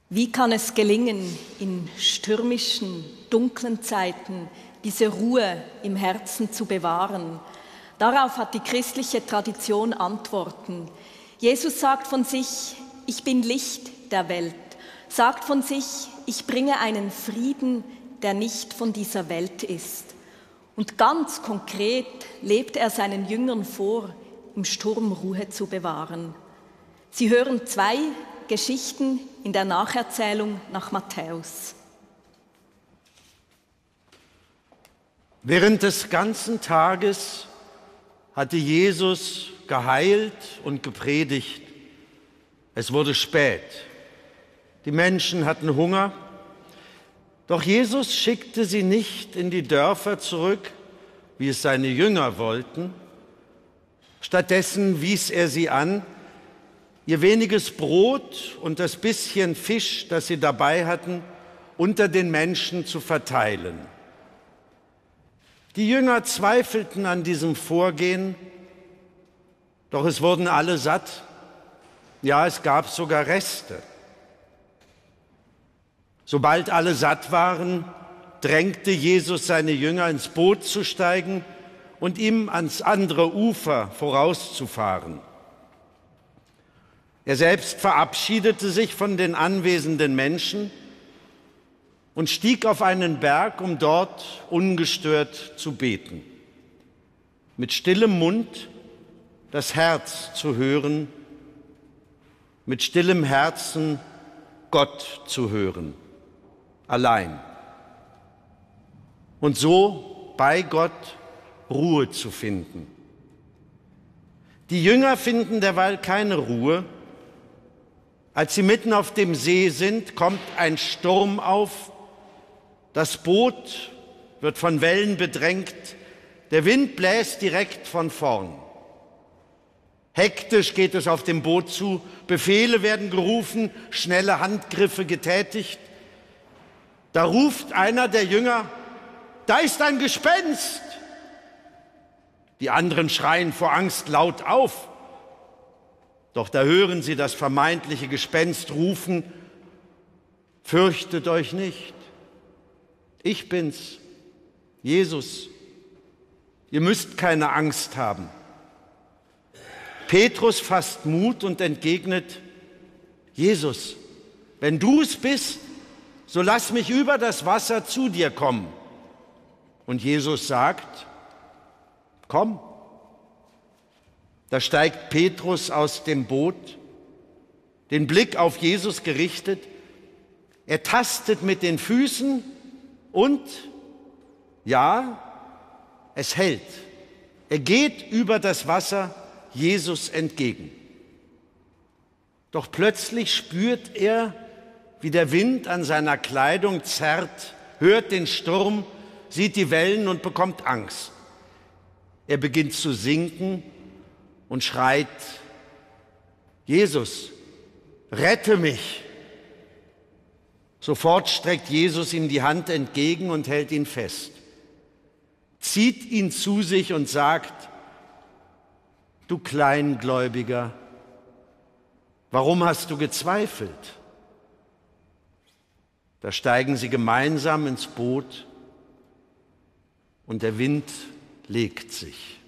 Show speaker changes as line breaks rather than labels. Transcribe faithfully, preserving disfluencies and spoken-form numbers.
Wie kann es gelingen, in stürmischen, dunklen Zeiten diese Ruhe im Herzen zu bewahren? Darauf hat die christliche Tradition Antworten. Jesus sagt von sich, ich bin Licht der Welt, sagt von sich, ich bringe einen Frieden, der nicht von dieser Welt ist. Und ganz konkret lebt er seinen Jüngern vor, im Sturm Ruhe zu bewahren. Sie hören zwei Geschichten in der Nacherzählung nach Matthäus.
Während des ganzen Tages hatte Jesus geheilt und gepredigt. Es wurde spät. Die Menschen hatten Hunger. Doch Jesus schickte sie nicht in die Dörfer zurück, wie es seine Jünger wollten. Stattdessen wies er sie an, ihr weniges Brot und das bisschen Fisch, das sie dabei hatten, unter den Menschen zu verteilen. Die Jünger zweifelten an diesem Vorgehen, doch es wurden alle satt. Ja, es gab sogar Reste. Sobald alle satt waren, drängte Jesus seine Jünger ins Boot zu steigen und ihm ans andere Ufer vorauszufahren. Er selbst verabschiedete sich von den anwesenden Menschen und stieg auf einen Berg, um dort ungestört zu beten. Mit stillem Mund das Herz zu hören, mit stillem Herzen Gott zu hören, allein. Und so bei Gott Ruhe zu finden. Die Jünger finden derweil keine Ruhe. Als sie mitten auf dem See sind, kommt ein Sturm auf. Das Boot wird von Wellen bedrängt. Der Wind bläst direkt von vorn. Hektisch geht es auf dem Boot zu. Befehle werden gerufen, schnelle Handgriffe getätigt. Da ruft einer der Jünger, da ist ein Gespenst. Die anderen schreien vor Angst laut auf. Doch da hören sie das vermeintliche Gespenst rufen, fürchtet euch nicht. Ich bin's, Jesus. Ihr müsst keine Angst haben. Petrus fasst Mut und entgegnet, Jesus, wenn du es bist, so lass mich über das Wasser zu dir kommen. Und Jesus sagt, komm. Da steigt Petrus aus dem Boot, den Blick auf Jesus gerichtet. Er tastet mit den Füßen und, ja, es hält. Er geht über das Wasser Jesus entgegen. Doch plötzlich spürt er, wie der Wind an seiner Kleidung zerrt, hört den Sturm, sieht die Wellen und bekommt Angst. Er beginnt zu sinken und schreit, Jesus, rette mich! Sofort streckt Jesus ihm die Hand entgegen und hält ihn fest, zieht ihn zu sich und sagt, du Kleingläubiger, warum hast du gezweifelt? Da steigen sie gemeinsam ins Boot und der Wind legt sich.